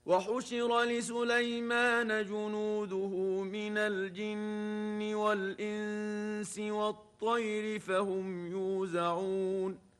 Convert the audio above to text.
وحشر لسليمان جنوده من الجن والإنس والطير فهم يوزعون